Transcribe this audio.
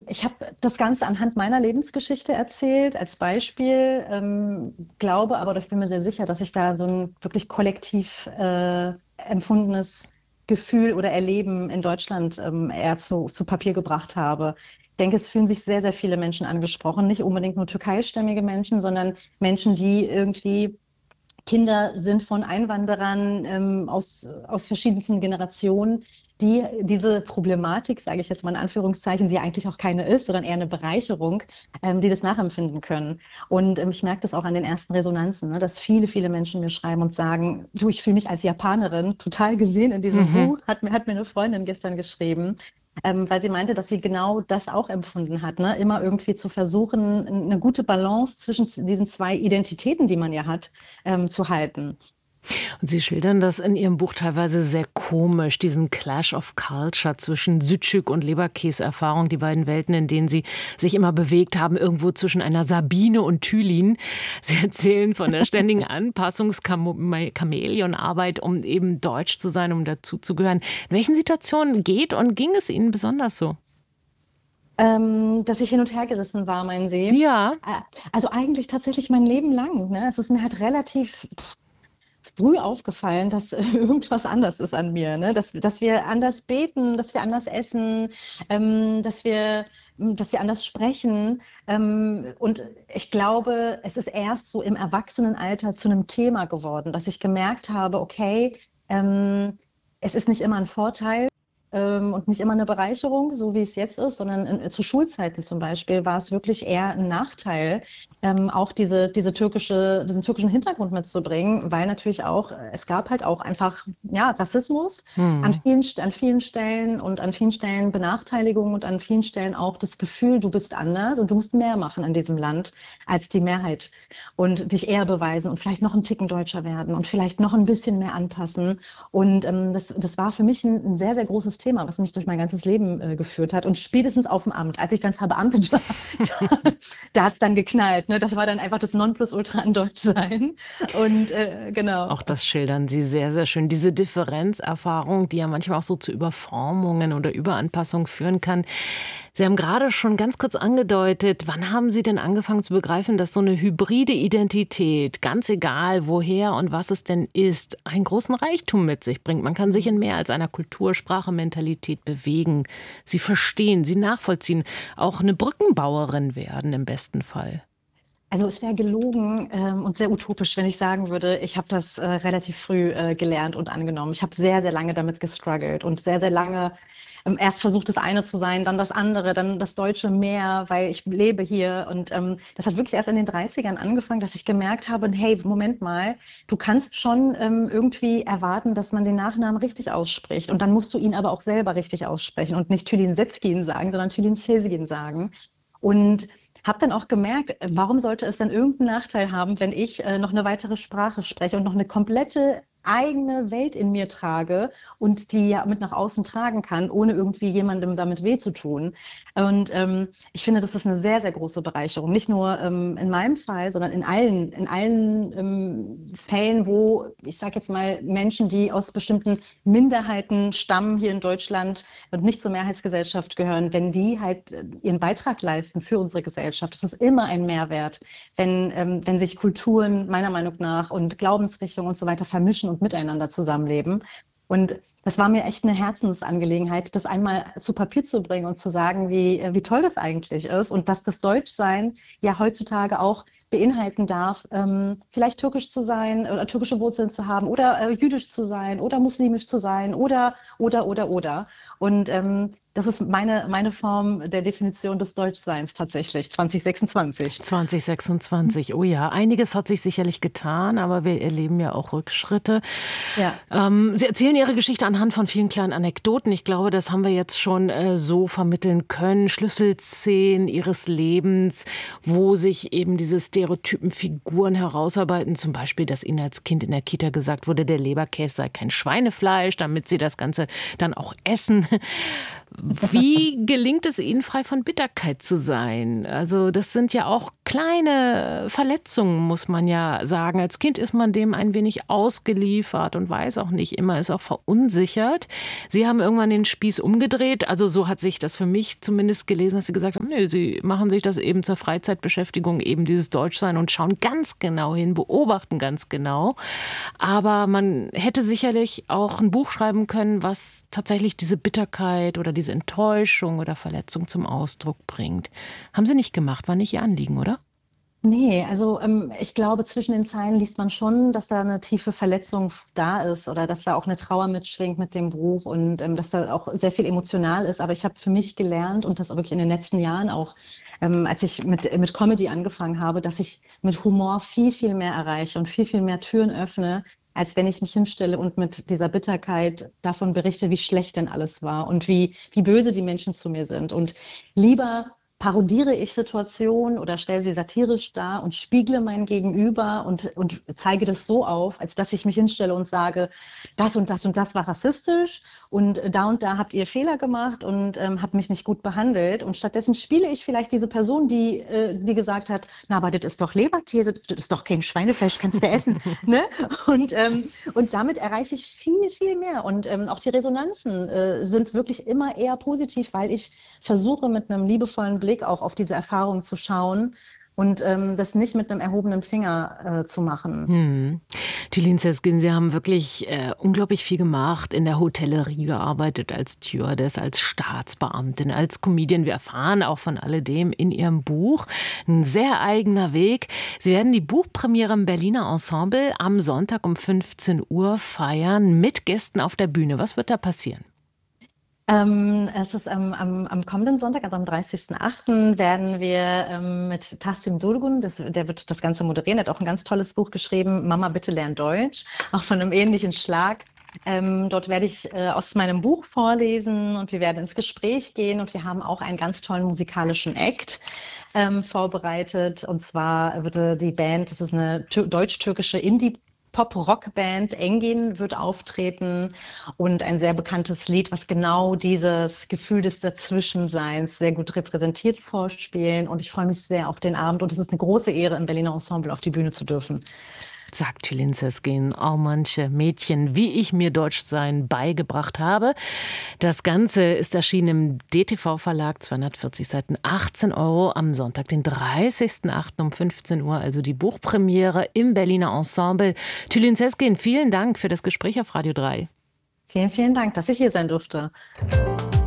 Ich habe das Ganze anhand meiner Lebensgeschichte erzählt, als Beispiel, glaube aber, oder ich bin mir sehr sicher, dass ich da so ein wirklich kollektiv empfundenes Gefühl oder Erleben in Deutschland eher zu Papier gebracht habe. Ich denke, es fühlen sich sehr, sehr viele Menschen angesprochen, nicht unbedingt nur türkeistämmige Menschen, sondern Menschen, die irgendwie Kinder sind von Einwanderern aus verschiedensten Generationen, die diese Problematik, sage ich jetzt mal in Anführungszeichen, die eigentlich auch keine ist, sondern eher eine Bereicherung, die das nachempfinden können. Und ich merke das auch an den ersten Resonanzen, ne, dass viele, viele Menschen mir schreiben und sagen, du, ich fühle mich als Japanerin total gesehen in diesem Mhm. Buch, hat mir eine Freundin gestern geschrieben. Weil sie meinte, dass sie genau das auch empfunden hat, ne? Immer irgendwie zu versuchen, eine gute Balance zwischen diesen zwei Identitäten, die man ja hat, zu halten. Und Sie schildern das in Ihrem Buch teilweise sehr komisch, diesen Clash of Culture zwischen Südschük und Leberkäse-Erfahrung, die beiden Welten, in denen Sie sich immer bewegt haben, irgendwo zwischen einer Sabine und Thülin. Sie erzählen von der ständigen Anpassungs-Chamäleonarbeit, um eben deutsch zu sein, um dazuzugehören. In welchen Situationen geht und ging es Ihnen besonders so? Dass ich hin und her gerissen war, meinen Sie? Ja. Also eigentlich tatsächlich mein Leben lang. Ne? Es ist mir halt relativ früh aufgefallen, dass irgendwas anders ist an mir, ne? Dass wir anders beten, dass wir anders essen, dass wir anders sprechen. Und ich glaube, es ist erst so im Erwachsenenalter zu einem Thema geworden, dass ich gemerkt habe, okay, es ist nicht immer ein Vorteil, und nicht immer eine Bereicherung, so wie es jetzt ist, sondern zu Schulzeiten zum Beispiel war es wirklich eher ein Nachteil, auch diesen türkischen Hintergrund mitzubringen, weil natürlich auch, es gab halt auch einfach, ja, Rassismus Hm. an vielen Stellen und an vielen Stellen Benachteiligung und an vielen Stellen auch das Gefühl, du bist anders und du musst mehr machen in diesem Land als die Mehrheit und dich eher beweisen und vielleicht noch ein Ticken deutscher werden und vielleicht noch ein bisschen mehr anpassen. Und das war für mich ein sehr, sehr großes Thema, was mich durch mein ganzes Leben geführt hat. Und spätestens auf dem Amt, als ich dann verbeamtet war, da hat es dann geknallt. Ne? Das war dann einfach das Nonplusultra an Deutschsein. Und genau. Auch das schildern Sie sehr, sehr schön. Diese Differenzerfahrung, die ja manchmal auch so zu Überformungen oder Überanpassung führen kann. Sie haben gerade schon ganz kurz angedeutet, wann haben Sie denn angefangen zu begreifen, dass so eine hybride Identität, ganz egal woher und was es denn ist, einen großen Reichtum mit sich bringt? Man kann sich in mehr als einer Kultur, Sprache, Mentalität bewegen, sie verstehen, sie nachvollziehen, auch eine Brückenbauerin werden im besten Fall. Also es wäre gelogen und sehr utopisch, wenn ich sagen würde, ich habe das relativ früh gelernt und angenommen. Ich habe sehr, sehr lange damit gestruggelt und sehr, sehr lange erst versucht, das eine zu sein, dann das andere, dann das Deutsche mehr, weil ich lebe hier. Und das hat wirklich erst in den 30ern angefangen, dass ich gemerkt habe, hey, Moment mal, du kannst schon irgendwie erwarten, dass man den Nachnamen richtig ausspricht. Und dann musst du ihn aber auch selber richtig aussprechen und nicht Tülin Setzkin sagen, sondern Tülin Sezgin sagen. Und habe dann auch gemerkt, warum sollte es denn irgendeinen Nachteil haben, wenn ich noch eine weitere Sprache spreche und noch eine komplette eigene Welt in mir trage und die ja mit nach außen tragen kann, ohne irgendwie jemandem damit weh zu tun. Und ich finde, das ist eine sehr, sehr große Bereicherung. Nicht nur in meinem Fall, sondern in allen Fällen, wo, ich sage jetzt mal, Menschen, die aus bestimmten Minderheiten stammen hier in Deutschland und nicht zur Mehrheitsgesellschaft gehören, wenn die halt ihren Beitrag leisten für unsere Gesellschaft. Das ist immer ein Mehrwert, wenn sich Kulturen meiner Meinung nach und Glaubensrichtungen und so weiter vermischen und miteinander zusammenleben. Und das war mir echt eine Herzensangelegenheit, das einmal zu Papier zu bringen und zu sagen, wie toll das eigentlich ist und dass das Deutschsein ja heutzutage auch beinhalten darf, vielleicht türkisch zu sein oder türkische Wurzeln zu haben oder jüdisch zu sein oder muslimisch zu sein oder. Und das ist meine Form der Definition des Deutschseins tatsächlich, 2026. 2026, oh ja, einiges hat sich sicherlich getan, aber wir erleben ja auch Rückschritte. Ja. Sie erzählen Ihre Geschichte anhand von vielen kleinen Anekdoten. Ich glaube, das haben wir jetzt schon so vermitteln können. Schlüsselszenen Ihres Lebens, wo sich eben diese stereotypen Figuren herausarbeiten. Zum Beispiel, dass Ihnen als Kind in der Kita gesagt wurde, der Leberkäse sei kein Schweinefleisch, damit Sie das Ganze dann auch essen. Wie gelingt es Ihnen, frei von Bitterkeit zu sein? Also das sind ja auch kleine Verletzungen, muss man ja sagen. Als Kind ist man dem ein wenig ausgeliefert und weiß auch nicht immer, ist auch verunsichert. Sie haben irgendwann den Spieß umgedreht. Also so hat sich das für mich zumindest gelesen, dass Sie gesagt haben, nee, Sie machen sich das eben zur Freizeitbeschäftigung, eben dieses Deutschsein und schauen ganz genau hin, beobachten ganz genau. Aber man hätte sicherlich auch ein Buch schreiben können, was tatsächlich diese Bitterkeit oder diese Enttäuschung oder Verletzung zum Ausdruck bringt. Haben Sie nicht gemacht, war nicht Ihr Anliegen, oder? Nee, also ich glaube, zwischen den Zeilen liest man schon, dass da eine tiefe Verletzung da ist oder dass da auch eine Trauer mitschwingt mit dem Buch und dass da auch sehr viel emotional ist. Aber ich habe für mich gelernt und das auch wirklich in den letzten Jahren auch, als ich mit Comedy angefangen habe, dass ich mit Humor viel, viel mehr erreiche und viel, viel mehr Türen öffne, als wenn ich mich hinstelle und mit dieser Bitterkeit davon berichte, wie schlecht denn alles war und wie böse die Menschen zu mir sind. Und lieber parodiere ich Situationen oder stelle sie satirisch dar und spiegle mein Gegenüber und zeige das so auf, als dass ich mich hinstelle und sage, das und das und das war rassistisch und da habt ihr Fehler gemacht und habt mich nicht gut behandelt. Und stattdessen spiele ich vielleicht diese Person, die gesagt hat, na, aber das ist doch Leberkäse, das ist doch kein Schweinefleisch, kannst du essen. Ne? Und damit erreiche ich viel, viel mehr. Und auch die Resonanzen sind wirklich immer eher positiv, weil ich versuche mit einem liebevollen Blick auch auf diese Erfahrung zu schauen und das nicht mit einem erhobenen Finger zu machen. Tülin Sezgin, Sie haben wirklich unglaublich viel gemacht, in der Hotellerie gearbeitet, als Stewardess, als Staatsbeamtin, als Comedian. Wir erfahren auch von alledem in Ihrem Buch. Ein sehr eigener Weg. Sie werden die Buchpremiere im Berliner Ensemble am Sonntag um 15 Uhr feiern mit Gästen auf der Bühne. Was wird da passieren? Es ist am kommenden Sonntag, also am 30.08., werden wir mit Tassim Durgun, der wird das Ganze moderieren, der hat auch ein ganz tolles Buch geschrieben, Mama, bitte lern Deutsch, auch von einem ähnlichen Schlag. Dort werde ich aus meinem Buch vorlesen und wir werden ins Gespräch gehen und wir haben auch einen ganz tollen musikalischen Act vorbereitet. Und zwar wird die Band, das ist eine deutsch-türkische Pop-Rock-Band Engin wird auftreten und ein sehr bekanntes Lied, was genau dieses Gefühl des Dazwischenseins sehr gut repräsentiert, vorspielen. Und ich freue mich sehr auf den Abend und es ist eine große Ehre, im Berliner Ensemble auf die Bühne zu dürfen. Sagt Tülin Sezgin, oh manche Mädchen, wie ich mir Deutschsein beigebracht habe. Das Ganze ist erschienen im DTV-Verlag, 240 Seiten, 18 € am Sonntag, den 30.08. um 15 Uhr, also die Buchpremiere im Berliner Ensemble. Tülin Sezgin, vielen Dank für das Gespräch auf Radio 3. Vielen, vielen Dank, dass ich hier sein durfte.